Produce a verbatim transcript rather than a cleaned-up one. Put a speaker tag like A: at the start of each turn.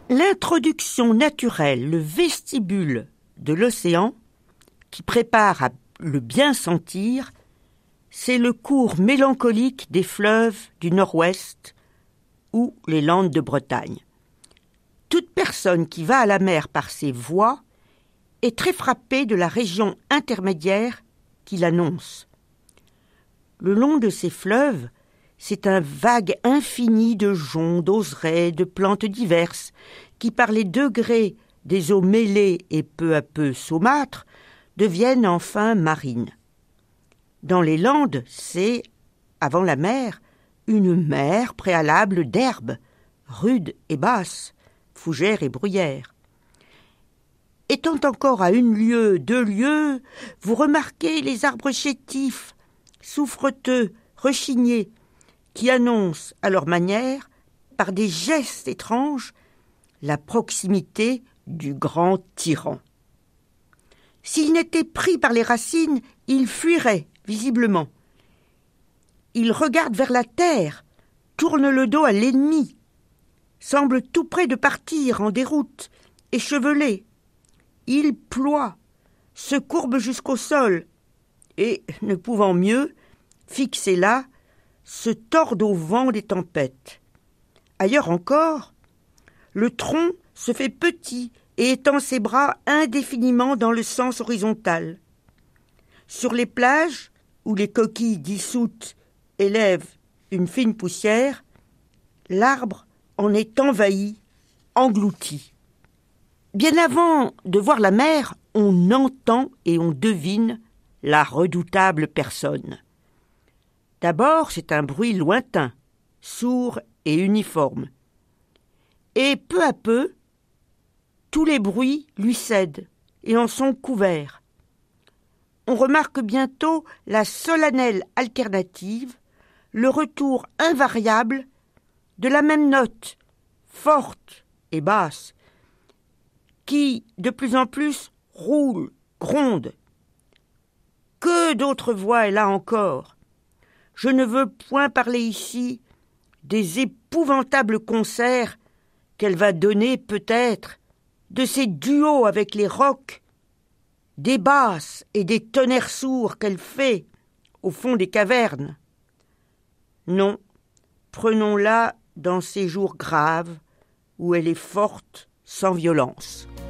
A: L'introduction naturelle, le vestibule de l'océan, qui prépare à le bien sentir, c'est le cours mélancolique des fleuves du Nord-Ouest ou les Landes de Bretagne. Toute personne qui va à la mer par ces voies est très frappée de la région intermédiaire qui l'annonce. Le long de ces fleuves, c'est un vague infini de joncs, d'oserets, de plantes diverses qui, par les degrés des eaux mêlées et peu à peu saumâtres, deviennent enfin marines. Dans les Landes, c'est, avant la mer, une mer préalable d'herbes, rudes et basses, fougères et bruyères. Étant encore à une lieue, deux lieues, vous remarquez les arbres chétifs, souffreteux, rechignés, qui annoncent à leur manière, par des gestes étranges, la proximité du grand tyran. S'il n'était pris par les racines, il fuirait, visiblement. Il regarde vers la terre, tourne le dos à l'ennemi, semble tout près de partir en déroute, échevelé. Il ploie, se courbe jusqu'au sol, et, ne pouvant mieux, fixé là, se tord au vent des tempêtes. Ailleurs encore, le tronc se fait petit et étend ses bras indéfiniment dans le sens horizontal. Sur les plages, où les coquilles dissoutes élèvent une fine poussière, l'arbre en est envahi, englouti. Bien avant de voir la mer, on entend et on devine la redoutable personne. D'abord, c'est un bruit lointain, sourd et uniforme. Et peu à peu, tous les bruits lui cèdent et en sont couverts. On remarque bientôt la solennelle alternative, le retour invariable de la même note, forte et basse, qui, de plus en plus, roule, gronde. Que d'autres voix elle a encore. Je ne veux point parler ici des épouvantables concerts qu'elle va donner peut-être, de ces duos avec les rocs, des basses et des tonnerres sourds qu'elle fait au fond des cavernes. Non, prenons-la dans ces jours graves où elle est forte sans violence.